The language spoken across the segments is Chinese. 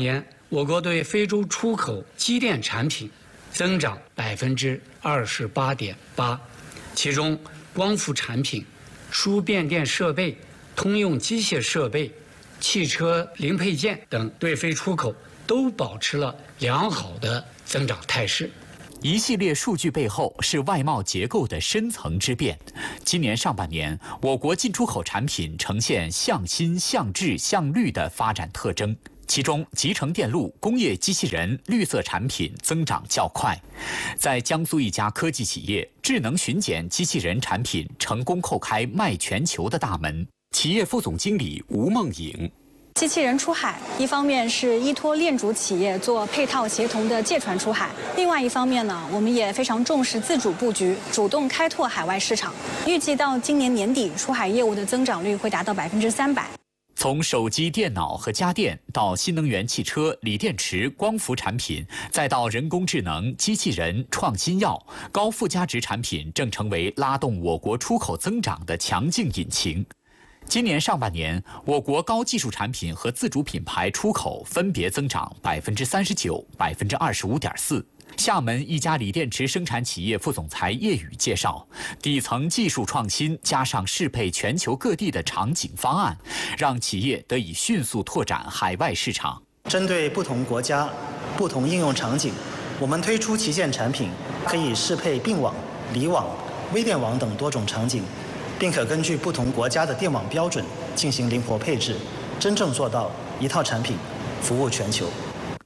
年，我国对非洲出口机电产品增长28.8%，其中光伏产品、输变电设备、通用机械设备、汽车零配件等对非出口都保持了良好的增长态势。 一系列数据背后是外贸结构的深层之变。今年上半年，我国进出口产品呈现向新、向质、向绿的发展特征。其中，集成电路、工业机器人、绿色产品增长较快。在江苏一家科技企业，智能巡检机器人产品成功叩开卖全球的大门。企业副总经理吴梦颖。 机器人出海，一方面是依托链主企业做配套协同的借船出海，另外一方面呢，我们也非常重视自主布局，主动开拓海外市场。预计到今年年底，出海业务的增长率会达到300%。 从手机、电脑和家电到新能源汽车、锂电池、光伏产品，再到人工智能、机器人、创新药，高附加值产品正成为拉动我国出口增长的强劲引擎。今年上半年，我国高技术产品和自主品牌出口分别增长39%、25.4%。厦门一家锂电池生产企业副总裁叶宇介绍，底层技术创新加上适配全球各地的场景方案，让企业得以迅速拓展海外市场。 针对不同国家、不同应用场景，我们推出旗舰产品，可以适配并网、离网、微电网等多种场景，并可根据不同国家的电网标准进行灵活配置，真正做到一套产品服务全球。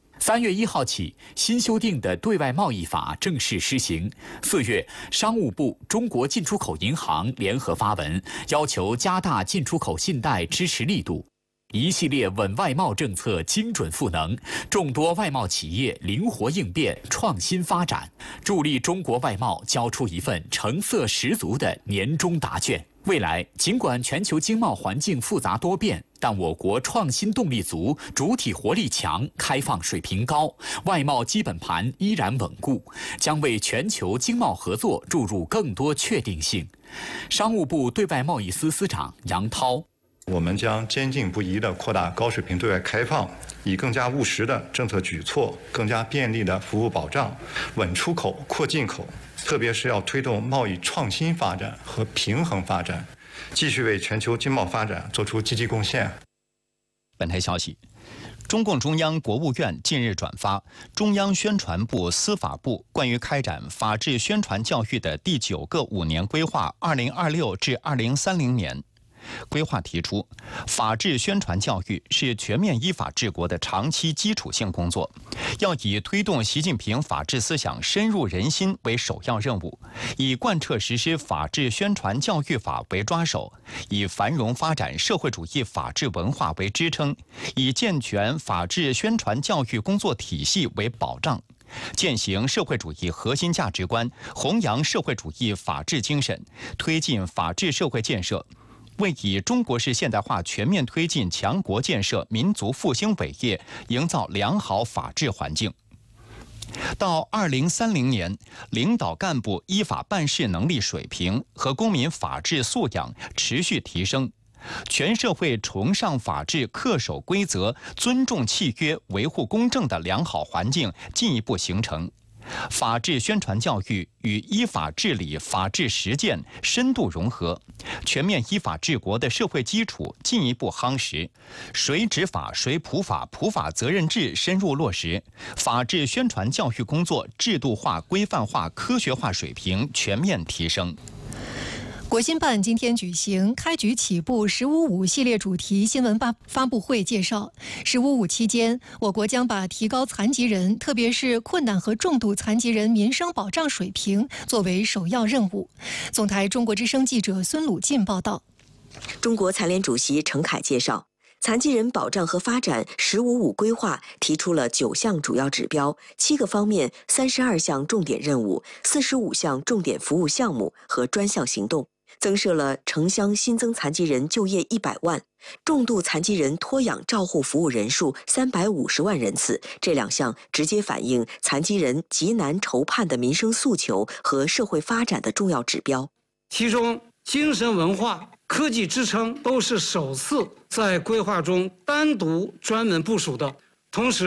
3月1号起，新修订的对外贸易法正式施行。4月，商务部、中国进出口银行联合发文，要求加大进出口信贷支持力度。一系列稳外贸政策精准赋能，众多外贸企业灵活应变、创新发展，助力中国外贸交出一份成色十足的年终答卷。未来，尽管全球经贸环境复杂多变，但我国创新动力足，主体活力强，开放水平高，外贸基本盘依然稳固，将为全球经贸合作注入更多确定性。商务部对外贸易司司长杨涛。 我们将坚定不移地扩大高水平对外开放，以更加务实的政策举措、更加便利的服务保障，稳出口、扩进口，特别是要推动贸易创新发展和平衡发展，继续为全球经贸发展做出积极贡献。 本台消息，中共中央、国务院近日转发中央宣传部、司法部关于开展法治宣传教育的第9个5年规划（2026至2030年）。规划提出，法治宣传教育是全面依法治国的长期基础性工作，要以推动习近平法治思想深入人心为首要任务，以贯彻实施法治宣传教育法为抓手，以繁荣发展社会主义法治文化为支撑，以健全法治宣传教育工作体系为保障。践行社会主义核心价值观，弘扬社会主义法治精神，推进法治社会建设，为以中国式现代化全面推进强国建设、民族复兴伟业营造良好法治环境。到2030年，领导干部依法办事能力水平和公民法治素养持续提升，全社会崇尚法治、恪守规则、尊重契约、维护公正的良好环境进一步形成。法治宣传教育与依法治理、法治实践深度融合，全面依法治国的社会基础进一步夯实，谁执法谁普法，普法责任制深入落实，法治宣传教育工作制度化、规范化、科学化水平全面提升。 国新办今天举行开局起步“15.5”系列主题新闻发布会，介绍“15.5”期间，我国将把提高残疾人，特别是困难和重度残疾人民生保障水平作为首要任务。总台中国之声记者孙鲁进报道。 中国残联主席陈凯介绍，残疾人保障和发展“15.5”规划提出了9项主要指标、7个方面、32项重点任务、45项重点服务项目和专项行动。增设了城乡新增残疾人就业100万，重度残疾人托养照护服务人数350万人次，这2项直接反映残疾人极难筹盼的民生诉求和社会发展的重要指标。 其中，精神文化、科技支撑都是首次在规划中单独专门部署的，同时